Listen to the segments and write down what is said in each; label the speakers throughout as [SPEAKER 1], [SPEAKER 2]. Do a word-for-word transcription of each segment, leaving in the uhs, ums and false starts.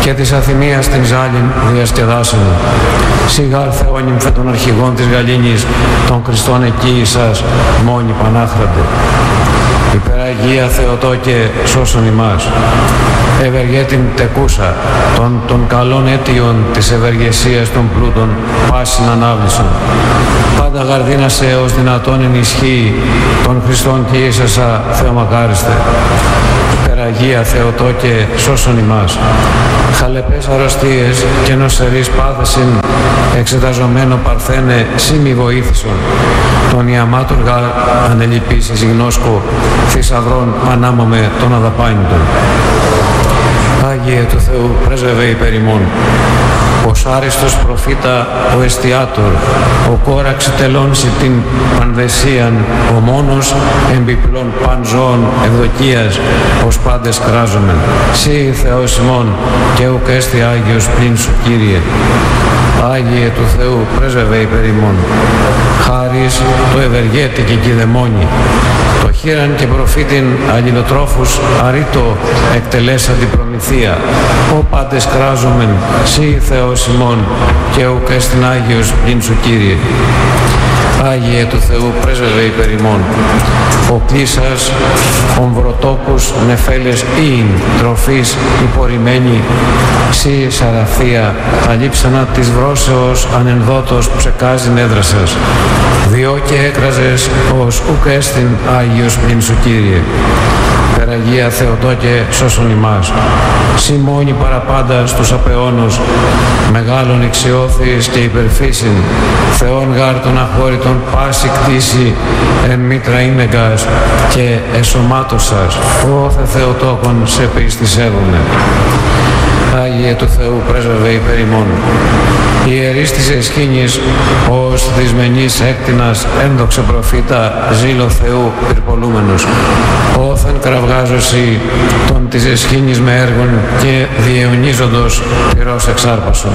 [SPEAKER 1] και της Αθηνίας την ζάλιν διασκεδάσεων. Σιγά Θεόνυμφε των αρχηγών της Γαλήνης, των Χριστών εκεί σας μόνοι Πανάχρατε. Υπεραγία Θεοτόκε σώσον ημάς. Ευεργέτην τεκούσα των, των καλών αίτιων της ευεργεσίας των πλούτων πάσιν ανάβλησον. Πάντα γαρδίνασε ως δυνατόν ενισχύει των Χριστών και ίσασα Θεομακάριστε. Υπεραγία Θεοτόκε σώσον ημάς. Χαλεπές αρρωστίες και νοσερείς πάθεσιν εξεταζομένο παρθένε σήμη βοήθησον. Τον Ιαμάτουργα ανελειπήσεις γνώσκω θησαυρών ανάμαμε των αδαπάνητων. Άγιε του Θεού πρέσβευε υπέρ ημών. Ως άριστος προφήτα ο εστιάτορ, ο κόραξε τελώνσει την πανδεσίαν, ο μόνος εμπιπλών παν ζώων ευδοκίας, ως πάντες κράζομεν. Σύ Θεός ημών και ουκ έστι Άγιος πλην σου Κύριε. Άγιε του Θεού πρέσβευε υπέρ ημών. Χάρις το ευεργέτη και κηδεμόνι. Το χείραν και προφήτην αλληλοτρόφους αρήτω εκτελέσα την προμηθεία. Ο πάντες κράζομεν, σύ Θεός ημών και ουκ εστιν Άγιος πλην σου Κύριε. Άγιε του Θεού πρέσβευε υπέρ ημών. Ο κλίσας, ομβροτόκους, νεφέλες ίν, τροφής, υπορημένη, σύ σαραθία, αλείψανα της βρώσεως ανενδότος ψεκάζειν έδρασας. Διό και έκραζες ως ουκ εστιν Άγιος πλην σου Κύριε. Περαγία Θεοτόκε σώσον ημάς. Σύ μόνοι παραπάντα στους απεώνους, μεγάλων εξιώθης και υπερφύσιν, Θεόν γάρ των αχώρητων πάση κτήση, εν μήτρα ίνεγκας και εσωμάτωσας, όθε Θεοτόκον σε πίστη σέβομαι. Άγιε του Θεού πρέσβευε υπέρ ημών. Ιερείς της Εσχήνης, ως δυσμενής έκτινας ένδοξε προφήτα, ζήλο Θεού πυρπολούμενος. Όθεν κραυγάζωσι των της Εσχήνης με έργων και διαιωνίζοντος πυρός εξάρπασον.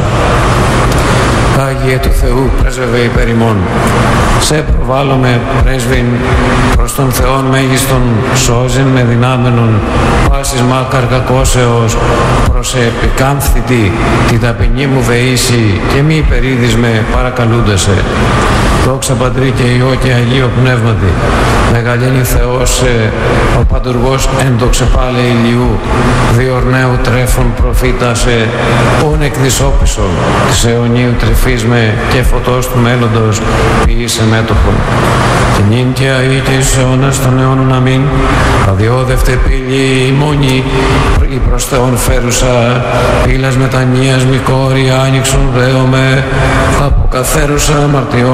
[SPEAKER 1] Άγιε του Θεού πρέσβευε υπέρ ημών. Σε προβάλλομαι πρέσβην προς τον Θεόν μέγιστον, σώζειν με δυνάμενον πάσης μάκαρ κακώσεως, προς επικάμφθητη την ταπεινή μου δεήσει και μη υπερίδης με παρακαλούντασε. Δόξα Πατρί και Υιό και Αγίο Πνεύματι, μεγαλύνει Θεός ο Παντουργός ένδοξε πάλε ηλιού, διορναίου τρέφων προφήτασε, όν εκδισόπισον της αιωνίου τρυφής με και φωτός του μέλλοντος ποιήσε μέτοχον. Και νυν και αεί και εις αιώνας των αιώνων αμήν, αδιόδευτε πύλη ημώνη, η προς Θεόν φέρουσα, πύλας μετανοίας μη κόρη άνοιξον δέομαι, αποκαθαίρουσα αμαρτιών